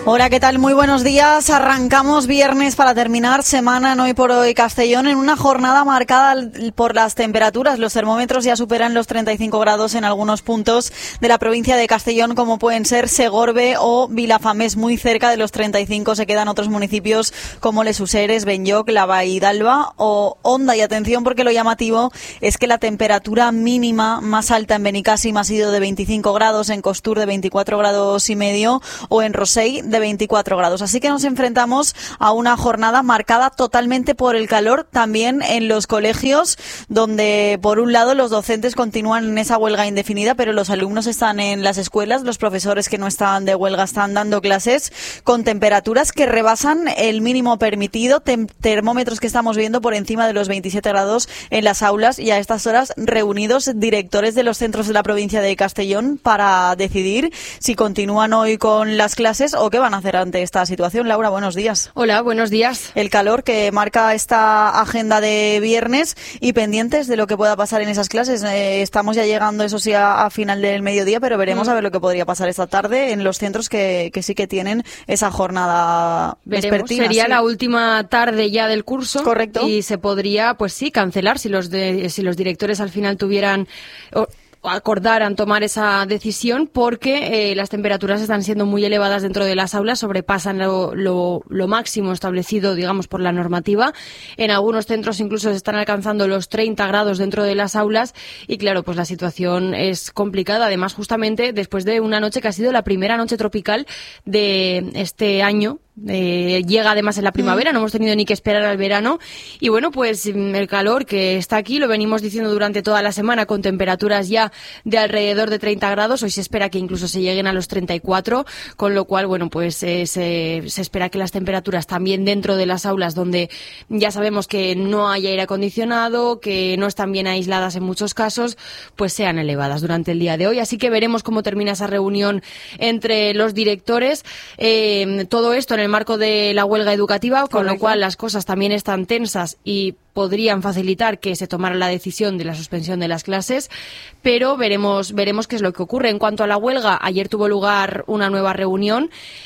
Hola, ¿qué tal? Muy buenos días. Arrancamos viernes para terminar semana en Hoy por Hoy Castellón en una jornada marcada por las temperaturas. Los termómetros ya superan los 35 grados en algunos puntos de la provincia de Castellón, como pueden ser Segorbe o Vilafamés. Muy cerca de los 35 se quedan otros municipios como Les Useres, Benlloc, La Vall d'Alba o Onda. Y atención, porque lo llamativo es que la temperatura mínima más alta en Benicàssim ha sido de 25 grados, en Costur de 24 grados y medio o en Rossell de 24 grados. Así que nos enfrentamos a una jornada marcada totalmente por el calor, también en los colegios, donde por un lado los docentes continúan en esa huelga indefinida, pero los alumnos están en las escuelas, los profesores que no están de huelga están dando clases con temperaturas que rebasan el mínimo permitido, termómetros que estamos viendo por encima de los 27 grados en las aulas, y a estas horas reunidos directores de los centros de la provincia de Castellón para decidir si continúan hoy con las clases o qué van a hacer ante esta situación. Laura, buenos días. Hola, buenos días. El calor que marca esta agenda de viernes y pendientes de lo que pueda pasar en esas clases. Estamos ya llegando, eso sí, a final del mediodía, pero veremos a ver lo que podría pasar esta tarde en los centros que sí que tienen esa jornada vespertina. Sería la última tarde ya del curso. Correcto. Y se podría, pues sí, cancelar si los directores al final tuvieran acordaran tomar esa decisión, porque las temperaturas están siendo muy elevadas dentro de las aulas, sobrepasan lo máximo establecido, digamos, por la normativa. En algunos centros incluso se están alcanzando los 30 grados dentro de las aulas y, claro, pues la situación es complicada. Además, justamente después de una noche que ha sido la primera noche tropical de este año. Llega además en la primavera, no hemos tenido ni que esperar al verano y bueno, pues el calor que está aquí, lo venimos diciendo durante toda la semana, con temperaturas ya de alrededor de 30 grados, hoy se espera que incluso se lleguen a los 34, con lo cual, bueno, pues se espera que las temperaturas también dentro de las aulas, donde ya sabemos que no hay aire acondicionado, que no están bien aisladas en muchos casos, pues sean elevadas durante el día de hoy. Así que veremos cómo termina esa reunión entre los directores, todo esto en el marco de la huelga educativa, con lo cual las cosas también están tensas y podrían facilitar que se tomara la decisión de la suspensión de las clases, pero veremos qué es lo que ocurre. En cuanto a la huelga, ayer tuvo lugar una nueva reunión,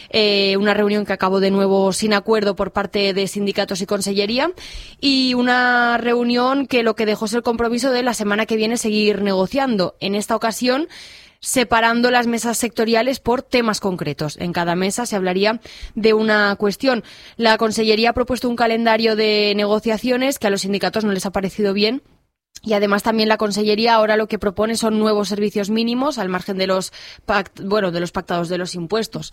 una reunión que acabó de nuevo sin acuerdo por parte de sindicatos y consellería, y una reunión que lo que dejó es el compromiso de la semana que viene seguir negociando. En esta ocasión, separando las mesas sectoriales por temas concretos. En cada mesa se hablaría de una cuestión. La Consellería ha propuesto un calendario de negociaciones que a los sindicatos no les ha parecido bien. Y además también la Consellería ahora lo que propone son nuevos servicios mínimos al margen de los pactados de los impuestos.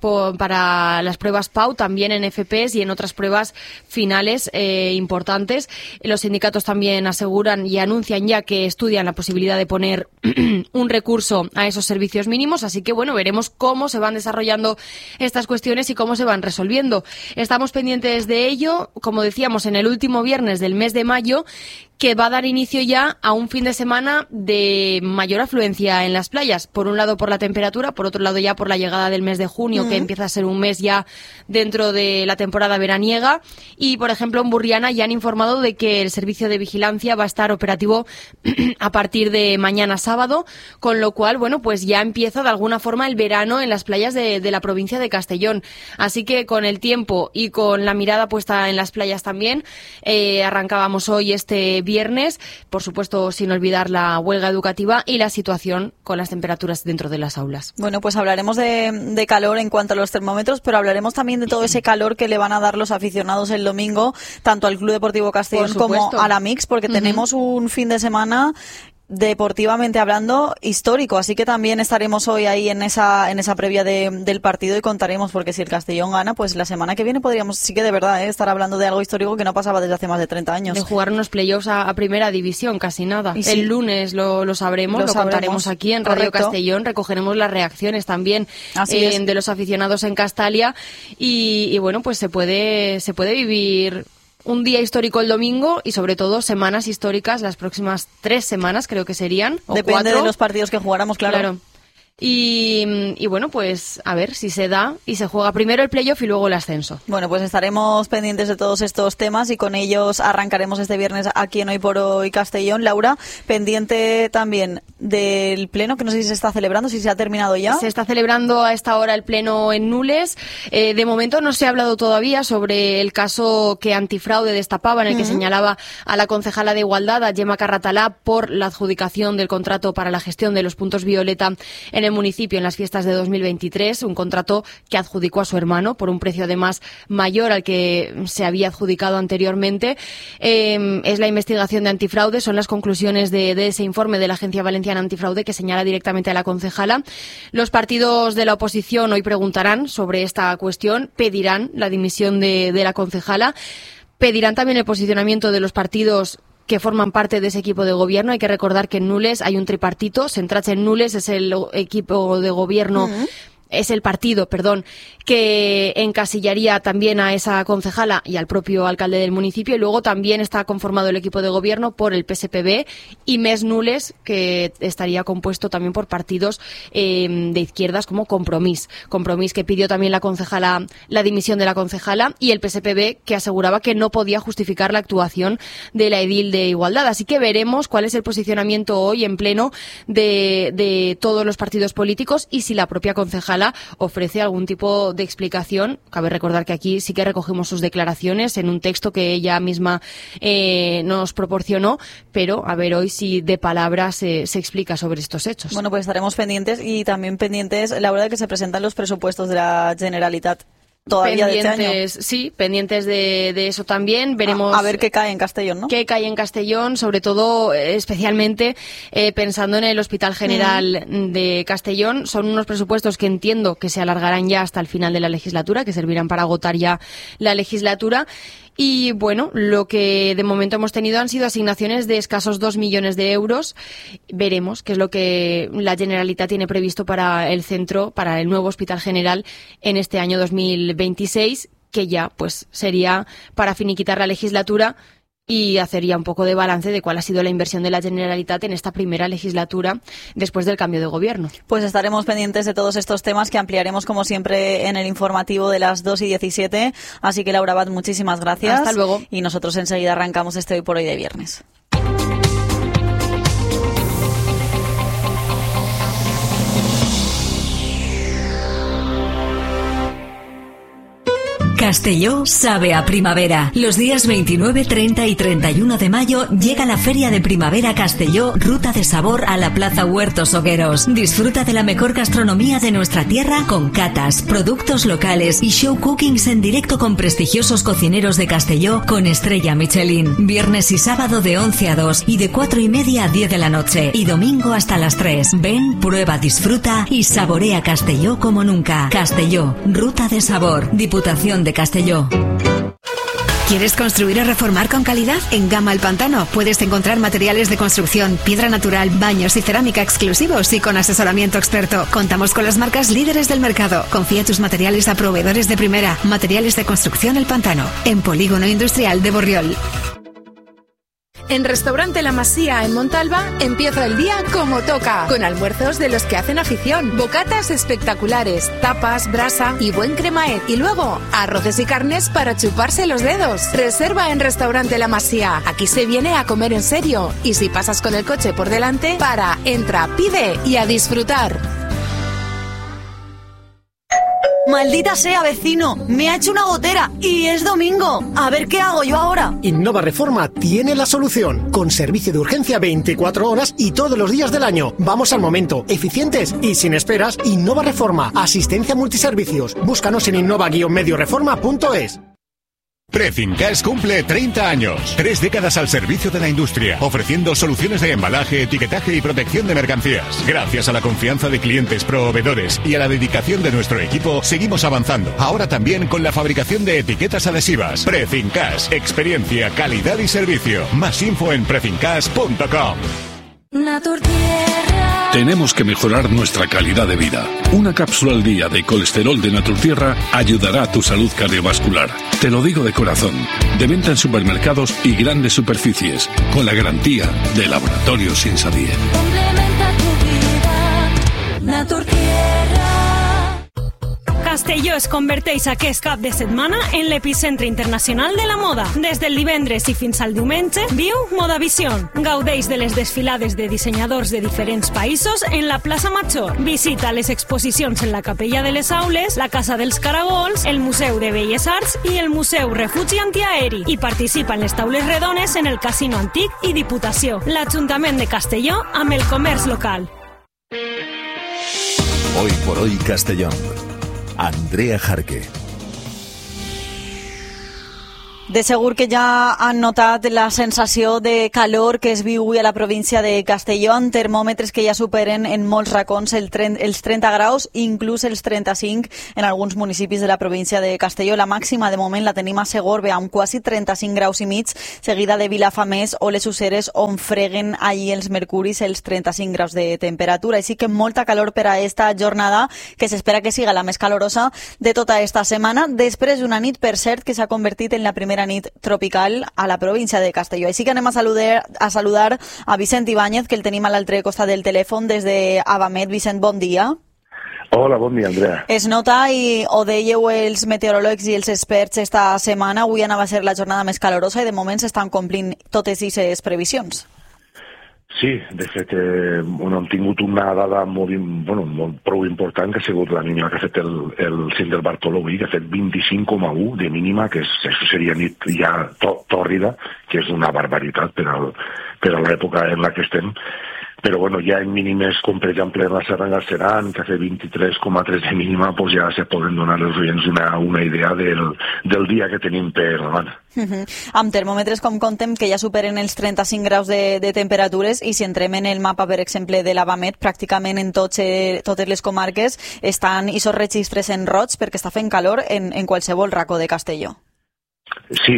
Para las pruebas PAU, también en FPs y en otras pruebas finales importantes. Los sindicatos también aseguran y anuncian ya que estudian la posibilidad de poner un recurso a esos servicios mínimos. Así que bueno, veremos cómo se van desarrollando estas cuestiones y cómo se van resolviendo. Estamos pendientes de ello, como decíamos, en el último viernes del mes de mayo, que va a dar inicio ya a un fin de semana de mayor afluencia en las playas. Por un lado por la temperatura, por otro lado ya por la llegada del mes de junio, que empieza a ser un mes ya dentro de la temporada veraniega. Y, por ejemplo, en Burriana ya han informado de que el servicio de vigilancia va a estar operativo a partir de mañana sábado, con lo cual, bueno, pues ya empieza de alguna forma el verano en las playas de la provincia de Castellón. Así que con el tiempo y con la mirada puesta en las playas también, arrancábamos hoy este viernes, por supuesto sin olvidar la huelga educativa y la situación con las temperaturas dentro de las aulas. Bueno, pues hablaremos de calor en cuanto a los termómetros, pero hablaremos también de todo ese calor que le van a dar los aficionados el domingo, tanto al Club Deportivo Castellón como a la Mix, porque tenemos un fin de semana deportivamente hablando histórico, así que también estaremos hoy ahí en esa previa del partido y contaremos, porque si el Castellón gana, pues la semana que viene podríamos, sí que de verdad, estar hablando de algo histórico que no pasaba desde hace más de 30 años. De jugar unos playoffs a primera división, casi nada. Sí, el lunes lo sabremos, lo contaremos aquí en Radio Castellón, recogeremos las reacciones también de los aficionados en Castalia y bueno, pues se puede vivir un día histórico el domingo y sobre todo semanas históricas las próximas 3 semanas, creo que serían. Depende 4. de los partidos que jugáramos, claro. Y bueno, pues a ver si se da y se juega primero el playoff y luego el ascenso. Bueno, pues estaremos pendientes de todos estos temas y con ellos arrancaremos este viernes aquí en Hoy por Hoy Castellón. Laura, pendiente también del pleno, que no sé si se está celebrando, si se ha terminado ya. Se está celebrando a esta hora el pleno en Nules. De momento no se ha hablado todavía sobre el caso que Antifraude destapaba, en el que señalaba a la concejala de Igualdad, a Gemma Carratalá, por la adjudicación del contrato para la gestión de los puntos violeta en el municipio en las fiestas de 2023, un contrato que adjudicó a su hermano por un precio además mayor al que se había adjudicado anteriormente. Es la investigación de Antifraude, son las conclusiones de ese informe de la Agencia Valenciana Antifraude que señala directamente a la concejala. Los partidos de la oposición hoy preguntarán sobre esta cuestión, pedirán la dimisión de la concejala, pedirán también el posicionamiento de los partidos que forman parte de ese equipo de gobierno. Hay que recordar que en Nules hay un tripartito. Centrache en Nules es el equipo de gobierno, es el partido, que encasillaría también a esa concejala y al propio alcalde del municipio. Y luego también está conformado el equipo de gobierno por el PSPB y Més Nules, que estaría compuesto también por partidos de izquierdas como Compromís, que pidió también la concejala, la dimisión de la concejala, y el PSPB, que aseguraba que no podía justificar la actuación de la edil de Igualdad. Así que veremos cuál es el posicionamiento hoy en pleno de todos los partidos políticos y si la propia concejala ofrece algún tipo de explicación. Cabe recordar que aquí sí que recogimos sus declaraciones en un texto que ella misma nos proporcionó, pero a ver hoy si de palabras se explica sobre estos hechos. Bueno, pues estaremos pendientes y también pendientes, Laura, de que se presentan los presupuestos de la Generalitat. Todavía pendientes, de este año. Sí, pendientes de eso también. Veremos a ver qué cae en Castellón, ¿no? Qué cae en Castellón, sobre todo, especialmente pensando en el Hospital General de Castellón. Son unos presupuestos que entiendo que se alargarán ya hasta el final de la legislatura, que servirán para agotar ya la legislatura. Y bueno, lo que de momento hemos tenido han sido asignaciones de escasos 2 millones de euros. Veremos qué es lo que la Generalitat tiene previsto para el centro, para el nuevo Hospital General en este año 2026, que ya pues sería para finiquitar la legislatura y hacería un poco de balance de cuál ha sido la inversión de la Generalitat en esta primera legislatura después del cambio de gobierno. Pues estaremos pendientes de todos estos temas que ampliaremos como siempre en el informativo de las 2:17. Así que Laura Abad, muchísimas gracias. Hasta luego. Y nosotros enseguida arrancamos este Hoy por Hoy de viernes. Castelló sabe a primavera. Los días 29, 30 y 31 de mayo llega la Feria de Primavera Castelló, Ruta de Sabor a la Plaza Huertos Hogueros. Disfruta de la mejor gastronomía de nuestra tierra con catas, productos locales y show cookings en directo con prestigiosos cocineros de Castelló con estrella Michelin. Viernes y sábado de 11 a 2 y de 4:30 a 10 de la noche y domingo hasta las 3. Ven, prueba, disfruta y saborea Castelló como nunca. Castelló, Ruta de Sabor, Diputación de Castelló. ¿Quieres construir o reformar con calidad? En Gama El Pantano puedes encontrar materiales de construcción, piedra natural, baños y cerámica exclusivos y con asesoramiento experto. Contamos con las marcas líderes del mercado. Confía tus materiales a proveedores de primera. Materiales de construcción El Pantano, en Polígono Industrial de Borriol. En Restaurante La Masía en Montalba empieza el día como toca, con almuerzos de los que hacen afición, bocatas espectaculares, tapas, brasa y buen cremaet, y luego arroces y carnes para chuparse los dedos. Reserva en Restaurante La Masía. Aquí se viene a comer en serio, y si pasas con el coche por delante, para, entra, pide y a disfrutar. Maldita sea, vecino, me ha hecho una gotera y es domingo. A ver qué hago yo ahora. Innova Reforma tiene la solución, con servicio de urgencia 24 horas y todos los días del año. Vamos al momento, eficientes y sin esperas. Innova Reforma, asistencia multiservicios. Búscanos en innova-medioreforma.es. Prefincas cumple 30 años, 3 décadas al servicio de la industria, ofreciendo soluciones de embalaje, etiquetaje y protección de mercancías. Gracias a la confianza de clientes, proveedores y a la dedicación de nuestro equipo, seguimos avanzando. Ahora también con la fabricación de etiquetas adhesivas. Prefincas, experiencia, calidad y servicio. Más info en prefincas.com. Tenemos que mejorar nuestra calidad de vida. Una cápsula al día de colesterol de Naturtierra ayudará a tu salud cardiovascular. Te lo digo de corazón. De venta en supermercados y grandes superficies, con la garantía de Laboratorios Insabier. Complementa tu vida, Naturtierra. Castelló es converteix aquest cap de setmana en l'epicentre internacional de la moda. Des del divendres i fins al diumenge, viu Modavision. Gaudeix de les desfilades de dissenyadors de diferents països en la plaça Major. Visita les exposicions en la Capella de les Aules, la Casa dels Caragols, el Museu de Belles Arts i el Museu Refugi Antiaeri. I participa en les taules redones en el Casino Antic i Diputació. L'Ajuntament de Castelló amb el comerç local. Hoy por hoy Castellón. Andrea Jarque. De segur que ja han notat la sensació de calor que es viu avui a la província de Castelló, amb termòmetres que ja superen en molts racons els 30 graus, inclús els 35 en alguns municipis de la província de Castelló. La màxima de moment la tenim a Segorbe, amb quasi 35 graus i mig, seguida de Vilafamés o les Useres, on freguen allí els mercuris els 35 graus de temperatura. Així que molta calor per a esta jornada, que s'espera que siga la més calorosa de tota esta setmana, després d'una nit, per cert, que s'ha convertit en la primera nit tropical a la província de Castelló. Així que anem a saludar a Vicent Ibáñez, que el tenim a l'altre costat del telèfon des d'Avamet. Vicent, bon dia. Hola, bon dia, Andrea. Es nota, i ho dèieu els meteoròlegs i els experts esta setmana, avui anava a ser la jornada més calorosa i de moment s'estan complint totes aquestes previsions. Sí, de fet, hem tingut una dada molt prou important, que ha sigut la mínima que ha fet el cim del Bartoló avui, que ha fet 25,1 de mínima, que això seria nit ja tòrrida, que és una barbaritat per a l'època en la que estem. Però ja en mínimes, com per exemple la Serra Galceran, que ha fet 23,3 de mínima, doncs ja se poden donar als oients una idea del dia que tenim per davant. Amb termòmetres, com contem, que ja superen els 35 graus de temperatures, i si entrem en el mapa, per exemple, de l'Avamet, pràcticament en totes les comarques estan aquests registres en roig, perquè està fent calor en qualsevol racó de Castelló. Sí,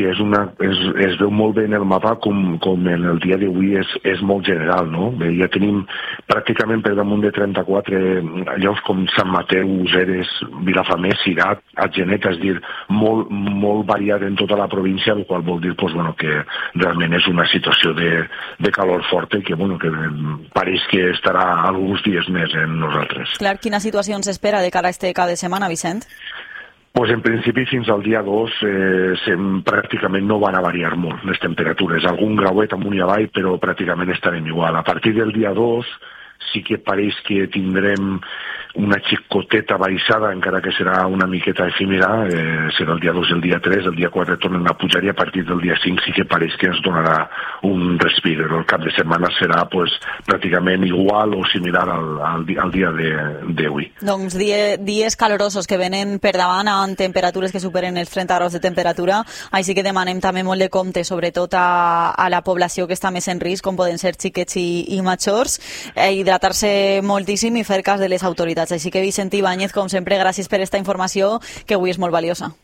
es veu molt bé en el mapa, com en el dia d'avui és molt general, no? Ja tenim pràcticament per damunt de 34 llocs com Sant Mateu, Useres, Vilafamés, Cirat, Atgenet, és dir, molt variat en tota la província, el qual vol dir que realment és una situació de calor forta i que pareix que estarà alguns dies més en nosaltres. Clar, quina situació ens espera de cara a este cap de setmana, Vicent? Pues en principi fins al dia 2 pràcticament no van a variar molt les temperatures. Algun grauet amunt i avall, però pràcticament estarem igual. A partir del dia 2 sí que pareix que tindrem una xicoteta baixada, encara que serà una miqueta efímera, serà el dia 2 i el dia 3, el dia 4 tornen a pujar i a partir del dia 5 sí que pareix que ens donarà un respir. El cap de setmana serà pràcticament igual o similar al dia d'avui. Doncs dies calorosos que venen per davant amb temperatures que superen els 30 graus de temperatura, així que demanem també molt de compte, sobretot a la població que està més en risc, com poden ser xiquets i majors, hidratar-se moltíssim i fer cas de les autoritats. Així que Vicent Ibáñez, com sempre, gràcies per esta informació, que avui és molt valiosa.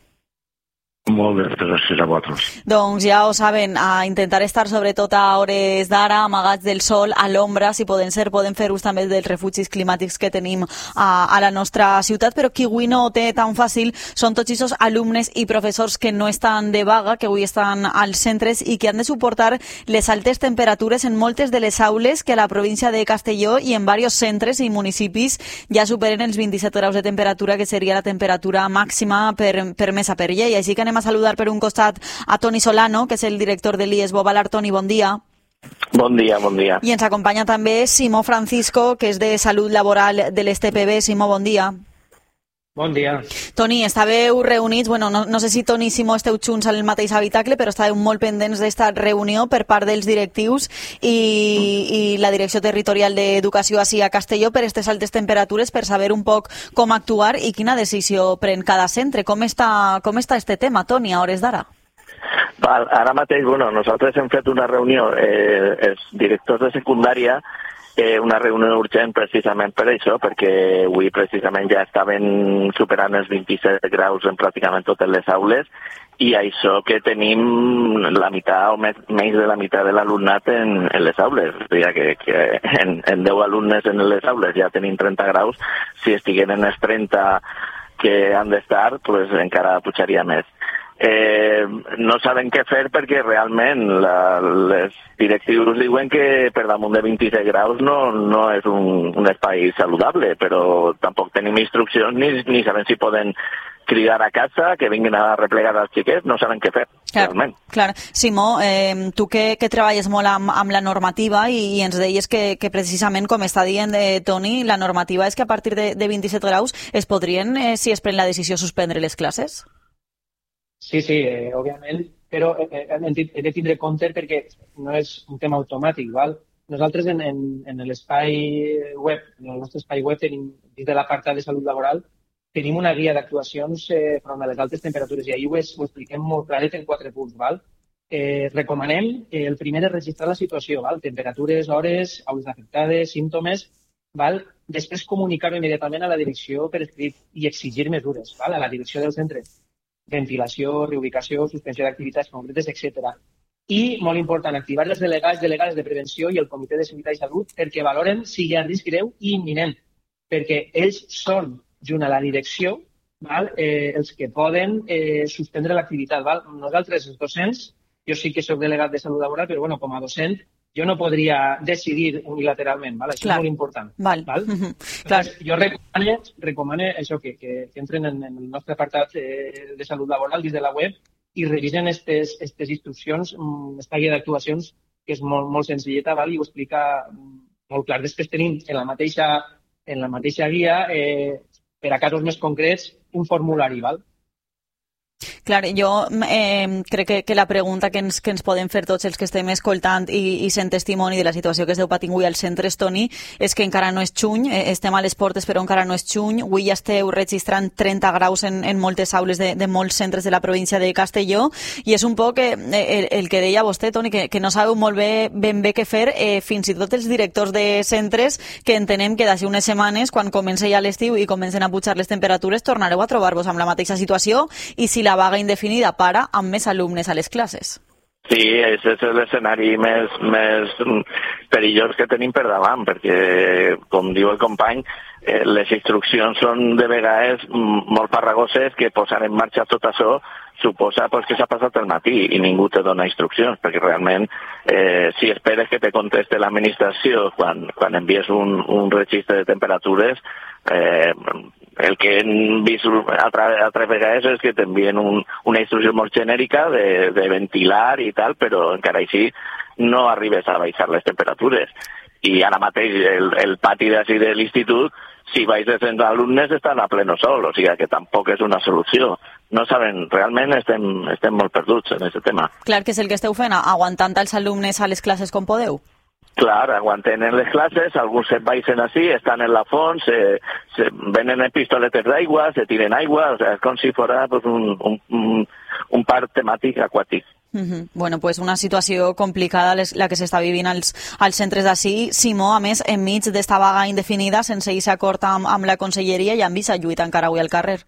Molt bé, gràcies a vosaltres. Doncs ja ho saben, a intentar estar sobretot a hores d'ara, amagats del sol, a l'ombra, si poden fer ús també dels refugis climàtics que tenim a la nostra ciutat, però qui avui no ho té tan fàcil són tots aquests alumnes i professors que no estan de vaga, que avui estan als centres i que han de suportar les altes temperatures en moltes de les aules que a la província de Castelló i en diversos centres i municipis ja superen els 27 graus de temperatura, que seria la temperatura màxima permesa per llei. Així que anem a saludar per un costat a Toni Solano, que és el director de l'IES Bovalar. Toni, bon dia. Bon dia, bon dia. I ens acompanya també Simó Francisco, que és de Salut Laboral de l'STPB. Simó, bon dia. Bon dia. Toni, estàveu reunits, no sé si Toni i Simó esteu junts al mateix habitacle, però estàveu molt pendents d'esta reunió per part dels directius i la Direcció Territorial d'Educació ací a Castelló per aquestes altes temperatures, per saber un poc com actuar i quina decisió pren cada centre. Com està este tema, Toni, a hores d'ara? Ara mateix, nosaltres hem fet una reunió, els directors de secundària, una reunió urgent precisament per això, perquè avui precisament ja estaven superant els 27 graus en pràcticament totes les aules, i això que tenim la meitat o menys de la meitat de l'alumnat en les aules. O sigui que en 10 alumnes en les aules ja tenim 30 graus, si estiguin en els 30 que han d'estar, encara pujaria més. no saben què fer perquè realment les directius diuen que per damunt de 26 graus no és un espai saludable, però tampoc tenim instruccions ni sabem si poden cridar a casa, que vinguin a replegar els xiquets, no saben què fer, realment. Clar. Simó, tu que treballes molt amb la normativa i ens deies que precisament, com està dient Toni, la normativa és que a partir de 27 graus es podrien, si es pren la decisió, suspendre les classes? Sí, òbviament, però he de tindre compte perquè no és un tema automàtic, val? Nosaltres en l'espai web, en el nostre espai web, tenim, dins de l'apartat de salut laboral, tenim una guia d'actuacions front a les altes temperatures i ahir ho expliquem molt claret en 4 punts. Val? Recomanem, el primer és registrar la situació, val? Temperatures, hores, aules afectades, símptomes, val? Després comunicar-ho immediatament a la direcció per escrit i exigir mesures, val? A la direcció del centre. Ventilació, reubicació, suspensió d'activitats concretes, etc. I, molt important, activar els delegats de prevenció i el comitè de seguretat i salut perquè valoren si hi ha risc greu i imminent, perquè ells són junt a la direcció, val? Els que poden suspendre l'activitat. Val? Nosaltres, els docents, jo sí que soc delegat de salut laboral, però bueno, com a docent jo no podria decidir unilateralment. Val? Això és molt important. Val? Clar. Jo recomano això, que entren en el nostre apartat de salut laboral dins de la web i revisen aquestes instruccions, aquesta guia d'actuacions, que és molt senzilleta, val? I ho explica molt clar. Després tenim en la mateixa guia per a casos més concrets, un formulari, val? Clar, jo crec que la pregunta que ens podem fer tots els que estem escoltant i sent testimoni de la situació que es deu patir avui als centres, Toni, és que encara no és juny, estem a les portes però encara no és juny, avui ja esteu registrant 30 graus en moltes aules de molts centres de la província de Castelló i és un poc el que deia vostè, Toni, que no sabeu molt ben bé què fer, fins i tot els directors de centres que entenem que d'ací unes setmanes, quan comença ja l'estiu i comencen a pujar les temperatures, tornareu a trobar-vos amb la mateixa situació i si la vaga indefinida para amb més alumnes a les classes. Sí, aquest és l'escenari més perillós que tenim per davant, perquè, com diu el company, les instruccions són de vegades molt farragoses que posar en marxa tot això suposa que s'ha passat el matí i ningú te dona instruccions, perquè realment si esperes que te conteste l'administració quan envies un registre de temperatures, el que hem vist altres vegades és que t'envien una instrucció molt genèrica de ventilar i tal, però encara així no arribes a baixar les temperatures. I ara mateix el pati d'ací de l'institut, si baix de 100 alumnes, estan a pleno sol, o sigui que tampoc és una solució. No saben, realment estem molt perduts en aquest tema. Clar, que és el que esteu fent, aguantant els alumnes a les classes com podeu? Clar, aguanten en les classes, alguns se baixen així, estan en la font, se venen pistoletes d'aigua, se tiren aigua, o sea, és com si fos un parc temàtic aquàtic. Bueno, pues una situació complicada la que s'està vivint als centres d'ací. Simó, a més, enmig d'esta vaga indefinida, sense aquest acord amb la conselleria, ja han vist a lluita encara avui al carrer.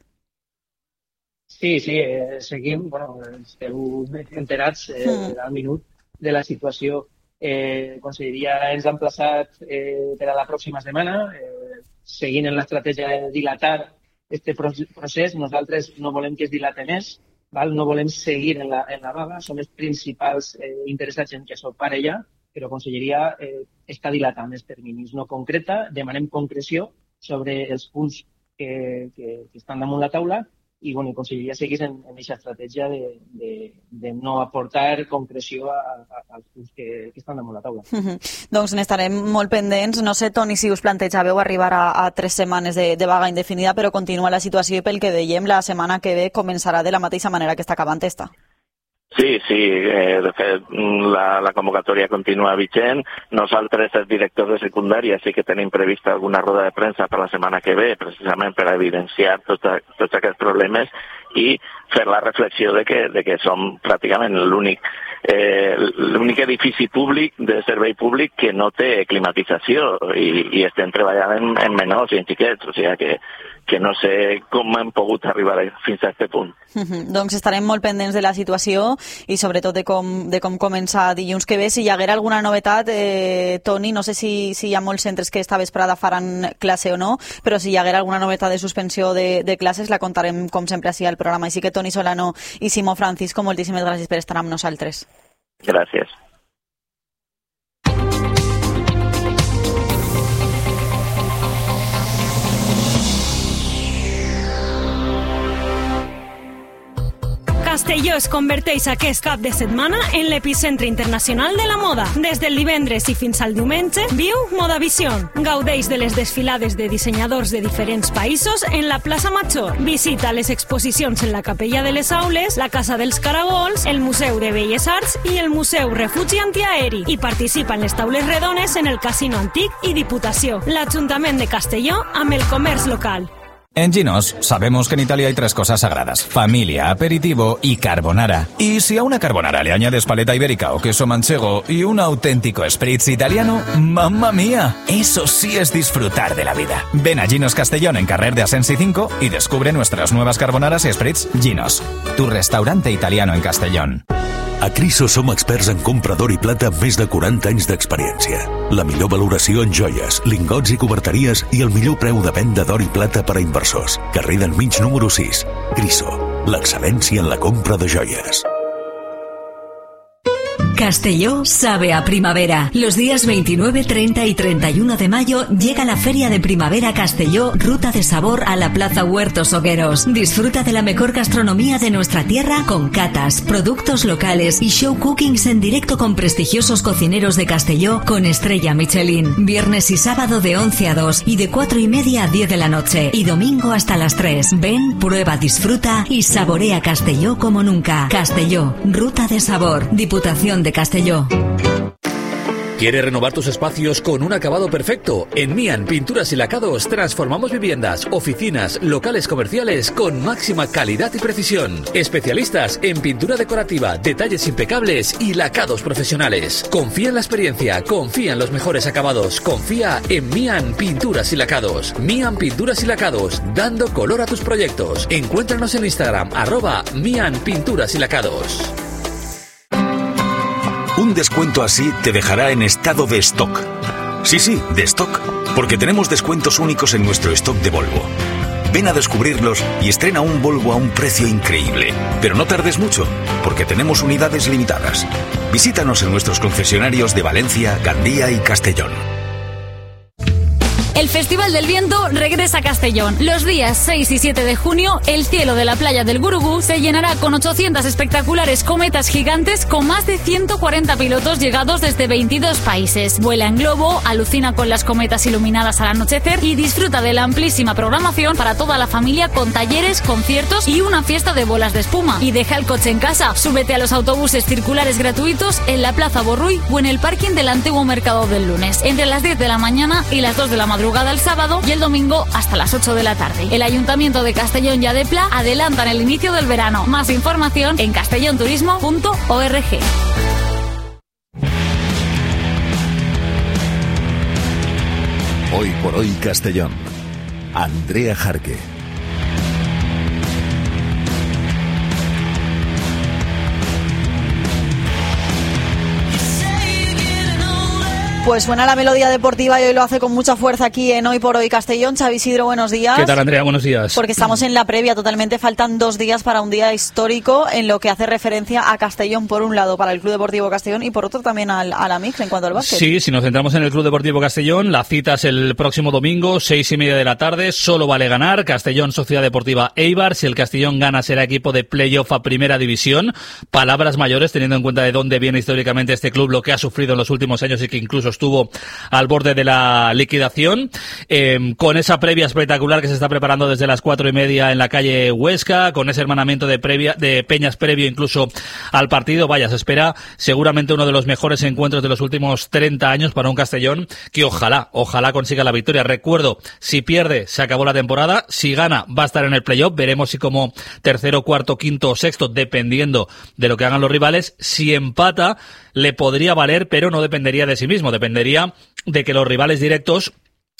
Sí, seguim, bueno, esteu enterats al minut de la situació. Conselleria ens ha emplaçat per a la pròxima setmana, seguint en l'estratègia de dilatar aquest procés. Nosaltres no volem que es dilate més, val? No volem seguir en la vaga, som els principals interessats en que això pare ja, però Conselleria està dilatant els terminis, no concreta, demanem concreció sobre els punts que estan damunt la taula i bueno, Conselleria segueix en aquesta estratègia de no aportar concreció als punts que estan damunt la taula. Doncs n'estarem molt pendents. No sé, Toni, si us plantejàveu arribar a 3 setmanes de vaga indefinida, però continua la situació i pel que dèiem, la setmana que ve començarà de la mateixa manera que està acabant esta. Sí, de fet, la convocatòria continua vigent. Nosaltres, els directors de secundària, sí que tenim prevista alguna roda de premsa per la setmana que ve, precisament per evidenciar tots aquests problemes i fer la reflexió de que som pràcticament l'únic edifici públic de servei públic que no té climatització i estem treballant en menors i en xiquets, o sigui que no sé com hem pogut arribar fins a aquest punt. Doncs estarem molt pendents de la situació i sobretot de com comença dilluns que ve. Si hi haguera alguna novetat, Toni, no sé si hi ha molts centres que esta vesprada faran classe o no, però si hi haguera alguna novetat de suspensió de classes la contarem com sempre així al programa. Així que Toni Solano i Simó Francisco, moltíssimes gràcies per estar amb nosaltres. Gràcies. Castelló es converteix aquest cap de setmana en l'epicentre internacional de la moda. Des del divendres i fins al diumenge, viu Modavision. Gaudeix de les desfilades de dissenyadors de diferents països en la plaça Major. Visita les exposicions en la Capella de les Aules, la Casa dels Caragols, el Museu de Belles Arts i el Museu Refugi Antiaeri. I participa en les taules redones en el Casino Antic i Diputació. L'Ajuntament de Castelló amb el comerç local. En Ginos sabemos que en Italia hay 3 cosas sagradas: familia, aperitivo y carbonara. Y si a una carbonara le añades paleta ibérica o queso manchego y un auténtico spritz italiano, ¡mamma mía! Eso sí es disfrutar de la vida. Ven a Ginos Castellón en Carrer de Asensi 5 y descubre nuestras nuevas carbonaras y spritz Ginos, tu restaurante italiano en Castellón. A Criso som experts en compra d'or i plata amb més de 40 anys d'experiència. La millor valoració en joies, lingots i coberteries i el millor preu de venda d'or i plata per a inversors. Carrer d'Enmig número 6. Criso, l'excel·lència en la compra de joies. Castelló sabe a primavera. Los días 29, 30 y 31 de mayo llega la Feria de Primavera Castelló, Ruta de Sabor a la Plaza Huertos Hogueros. Disfruta de la mejor gastronomía de nuestra tierra con catas, productos locales y show cookings en directo con prestigiosos cocineros de Castelló con estrella Michelin. Viernes y sábado de 11 a 2 y de 4:30 a 10 de la noche y domingo hasta las 3. Ven, prueba, disfruta y saborea Castelló como nunca. Castelló, Ruta de Sabor, Diputación de Castelló. ¿Quieres renovar tus espacios con un acabado perfecto? En Mian Pinturas y Lacados transformamos viviendas, oficinas, locales comerciales con máxima calidad y precisión. Especialistas en pintura decorativa, detalles impecables y lacados profesionales. Confía en la experiencia, confía en los mejores acabados, confía en Mian Pinturas y Lacados. Mian Pinturas y Lacados, dando color a tus proyectos. Encuéntranos en Instagram, @Mian Pinturas y Lacados. Un descuento así te dejará en estado de stock. Sí, de stock, porque tenemos descuentos únicos en nuestro stock de Volvo. Ven a descubrirlos y estrena un Volvo a un precio increíble. Pero no tardes mucho, porque tenemos unidades limitadas. Visítanos en nuestros concesionarios de Valencia, Gandía y Castellón. El Festival del Viento regresa a Castellón. Los días 6 y 7 de junio, el cielo de la playa del Gurugú se llenará con 800 espectaculares cometas gigantes con más de 140 pilotos llegados desde 22 países. Vuela en globo, alucina con las cometas iluminadas al anochecer y disfruta de la amplísima programación para toda la familia con talleres, conciertos y una fiesta de bolas de espuma. Y deja el coche en casa. Súbete a los autobuses circulares gratuitos en la Plaza Borruy o en el parking del antiguo Mercado del Lunes, entre las 10 de la mañana y las 2 de la madrugada el sábado y el domingo hasta las 8 de la tarde. El Ayuntamiento de Castellón y Adepla adelantan el inicio del verano. Más información en castellonturismo.org. Hoy por hoy Castellón. Andrea Jarque. Pues suena la melodía deportiva y hoy lo hace con mucha fuerza aquí en Hoy por Hoy Castellón. Xavi Isidro, buenos días. ¿Qué tal, Andrea? Buenos días. Porque estamos en la previa totalmente, faltan 2 días para un día histórico en lo que hace referencia a Castellón, por un lado para el Club Deportivo Castellón y por otro también a la Mix en cuanto al básquet. Sí, si nos centramos en el Club Deportivo Castellón, la cita es el próximo domingo, 6:30 de la tarde, solo vale ganar. Castellón, Sociedad Deportiva Eibar. Si el Castellón gana será equipo de playoff a Primera División. Palabras mayores teniendo en cuenta de dónde viene históricamente este club, lo que ha sufrido en los últimos años y que incluso estuvo al borde de la liquidación, con esa previa espectacular que se está preparando desde las 4:30 en la calle Huesca, con ese hermanamiento de peñas previo incluso al partido. Vaya, se espera seguramente uno de los mejores encuentros de los últimos 30 años para un Castellón que ojalá consiga la victoria. Recuerdo, si pierde se acabó la temporada, si gana va a estar en el playoff, veremos si como tercero, cuarto, quinto o sexto, dependiendo de lo que hagan los rivales. Si empata le podría valer, pero no dependería de sí mismo, dependería de que los rivales directos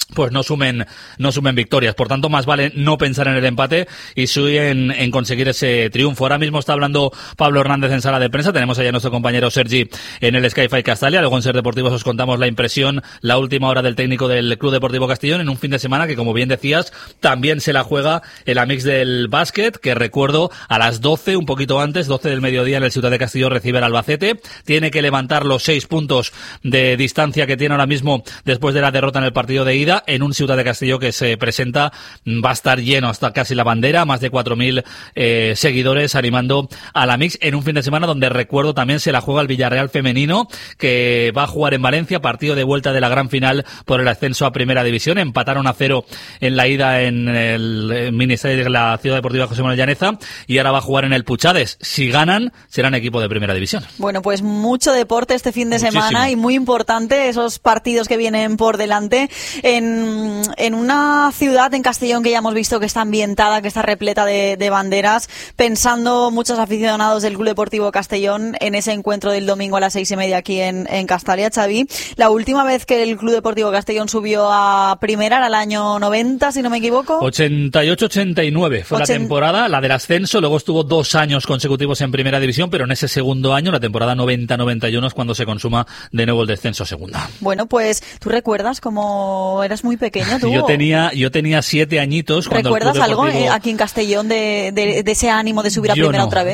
pues no sumen victorias. Por tanto, más vale no pensar en el empate y sí en conseguir ese triunfo. Ahora mismo está hablando Pablo Hernández en sala de prensa. Tenemos allá a nuestro compañero Sergi en el Sky Five Castalia. Luego en Ser Deportivos os contamos la impresión, la última hora del técnico del Club Deportivo Castellón en un fin de semana que, como bien decías, también se la juega el Amics del básquet, que recuerdo a las 12, un poquito antes, 12 del mediodía en el Ciutat de Castelló recibe al Albacete. Tiene que levantar los 6 puntos de distancia que tiene ahora mismo después de la derrota en el partido de ida, en un Ciutat de Castelló que se presenta, va a estar lleno hasta casi la bandera, más de 4.000 seguidores animando a la Mix en un fin de semana donde, recuerdo, también se la juega el Villarreal femenino, que va a jugar en Valencia, partido de vuelta de la gran final por el ascenso a Primera División. Empataron a 0 en la ida en el Ministerio de la Ciudad Deportiva José Manuel Llaneza y ahora va a jugar en el Puchades. Si ganan, serán equipo de Primera División. Bueno, pues mucho deporte este fin de semana y muy importante esos partidos que vienen por delante en una ciudad, en Castellón, que ya hemos visto que está ambientada, que está repleta de banderas, pensando muchos aficionados del Club Deportivo Castellón en ese encuentro del domingo a las 6:30 aquí en Castalia. Xavi, la última vez que el Club Deportivo Castellón subió a Primera era el año 90, si no me equivoco. 88-89 fue la temporada, la del ascenso. Luego estuvo 2 años consecutivos en Primera División, pero en ese segundo año, la temporada 90-91, es cuando se consuma de nuevo el descenso a Segunda. Bueno, pues tú recuerdas cómo eras muy pequeño tú. Yo tenía 7 añitos cuando ¿recuerdas el Club Deportivo... algo aquí en Castellón de ese ánimo de subir a Primera otra vez?